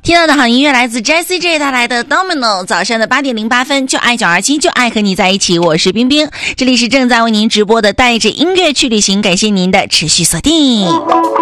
听到的好音乐来自 Jessie J 带来的 Domino， 早上的8点08分，就爱927，就爱和你在一起，我是冰冰，这里是正在为您直播的带着音乐去旅行，感谢您的持续锁定。